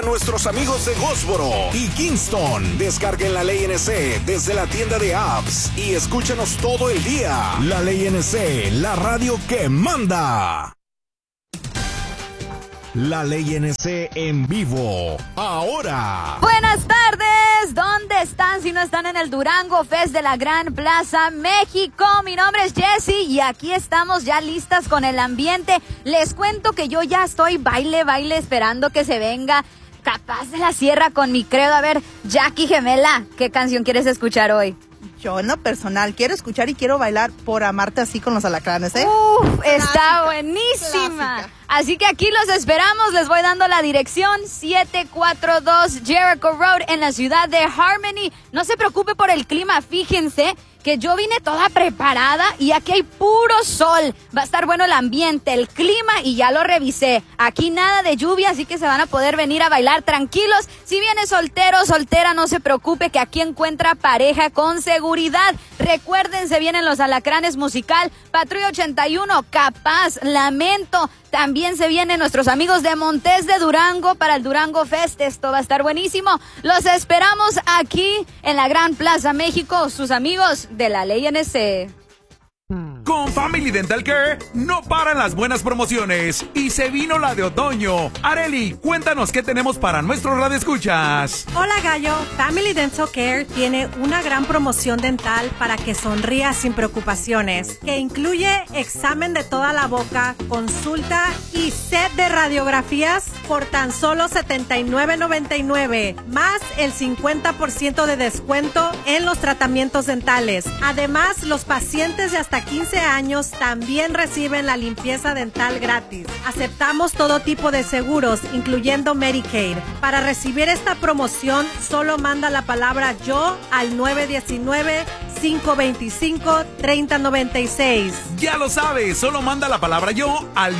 Nuestros amigos de Goldsboro y Kingston, descarguen La Ley NC desde la tienda de apps y escúchanos todo el día. La Ley NC, la radio que manda. La Ley NC en vivo, ahora. Buenas tardes, ¿dónde están si no están en el Durango Fest de la Gran Plaza México? Mi nombre es Jessie y aquí estamos ya listas con el ambiente. Les cuento que yo ya estoy baile esperando que se venga Capaz de la Sierra con mi credo. A ver, Jackie Gemela, ¿qué canción quieres escuchar hoy? Yo en lo personal quiero escuchar y quiero bailar Por Amarte Así con los Alacranes, ¿eh? Está buenísima. Clásica. Así que aquí los esperamos, les voy dando la dirección 742 Jericho Road en la ciudad de Harmony. No se preocupe por el clima, fíjense que yo vine toda preparada y aquí hay puro sol. Va a estar bueno el ambiente, el clima y ya lo revisé. Aquí nada de lluvia, así que se van a poder venir a bailar tranquilos. Si viene soltero o soltera, no se preocupe que aquí encuentra pareja con seguridad. Recuerden, se vienen los Alacranes musical, Patrulla 81, Capaz, Lamento. También se vienen nuestros amigos de Montes de Durango para el Durango Fest. Esto va a estar buenísimo. Los esperamos aquí en la Gran Plaza México, sus amigos de La Ley NC. Con Family Dental Care no paran las buenas promociones y se vino la de otoño. Areli, cuéntanos qué tenemos para nuestros radioescuchas. Hola Gallo, Family Dental Care tiene una gran promoción dental para que sonrías sin preocupaciones, que incluye examen de toda la boca, consulta y set de radiografías por tan solo $79.99, más el 50% de descuento en los tratamientos dentales. Además, los pacientes de hasta 15 años también reciben la limpieza dental gratis. Aceptamos todo tipo de seguros, incluyendo Medicaid. Para recibir esta promoción, solo manda la palabra yo al 919-525-3096. Ya lo sabes, solo manda la palabra yo al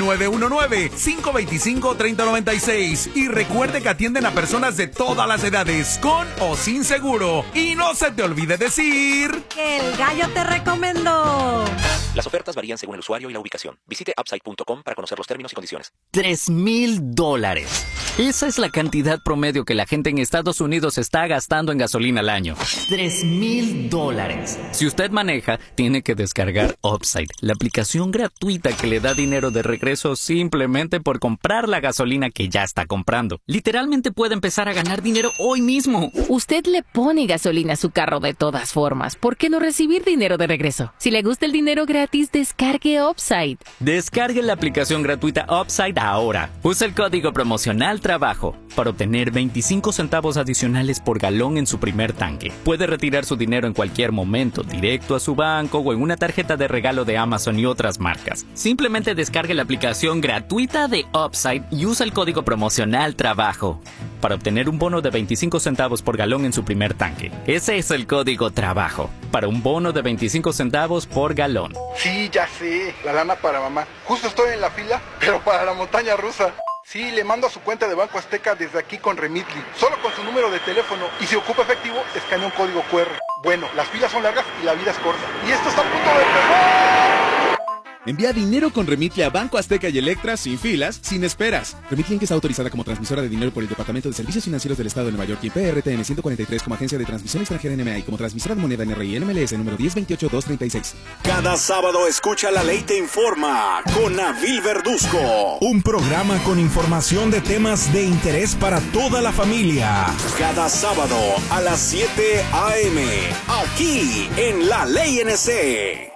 919-525-3096. Y recuerde que atienden a personas de todas las edades, con o sin seguro. Y no se te olvide decir que el gallo te recomendó. Las ofertas varían según el usuario y la ubicación. Visite upside.com para conocer los términos y condiciones. $3,000. Esa es la cantidad promedio que la gente en Estados Unidos está gastando en gasolina al año. $3,000. Si usted maneja, tiene que descargar Upside, la aplicación gratuita que le da dinero de regreso simplemente por comprar la gasolina que ya está comprando. Literalmente puede empezar a ganar dinero hoy mismo. Usted le pone gasolina a su carro de todas formas. ¿Por qué no recibir dinero de regreso? Si le gusta el dinero gratis, descargue Upside. Descargue la aplicación gratuita Upside ahora. Usa el código promocional TRABAJO para obtener 25 centavos adicionales por galón en su primer tanque. Puede retirar su dinero en cualquier momento, directo a su banco o en una tarjeta de regalo de Amazon y otras marcas. Simplemente descargue la aplicación gratuita de Upside y usa el código promocional TRABAJO para obtener un bono de 25 centavos por galón en su primer tanque. Ese es el código TRABAJO para un bono de 25 centavos por galón. Sí, ya sé, la lana para mamá. Justo estoy en la fila, pero para la montaña rusa. Sí, le mando a su cuenta de Banco Azteca desde aquí con Remitly. Solo con su número de teléfono y si ocupa efectivo, escanea un código QR. Bueno, las filas son largas y la vida es corta. Y esto está a punto de empezar. Envía dinero con Remitly a Banco Azteca y Electra sin filas, sin esperas. Remitly Inc. está autorizada como transmisora de dinero por el Departamento de Servicios Financieros del Estado de Nueva York y PRTN 143 como agencia de transmisión extranjera NMA y como transmisora de moneda NRI NMLS número 1028236. Cada sábado escucha La Ley Te Informa con Nabil Verduzco. Un programa con información de temas de interés para toda la familia. Cada sábado a las 7 a.m. aquí en La Ley NC.